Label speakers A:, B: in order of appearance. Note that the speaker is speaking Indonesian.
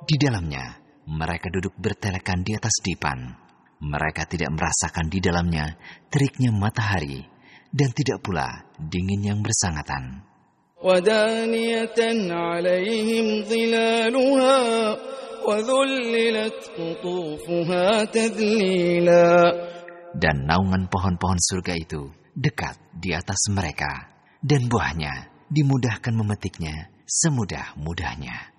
A: Di dalamnya, mereka duduk bertelekan di atas dipan. Mereka tidak merasakan di dalamnya teriknya matahari dan tidak pula dingin yang bersangatan.
B: وَدَانِيَةً عَلَيْهِمْ ظِلَالُهَا وَذُلِّلَتْ قُطُوفُهَا تَذْلِيلًا. Dan naungan pohon-pohon surga itu dekat di atas mereka, dan buahnya dimudahkan memetiknya semudah-mudahnya.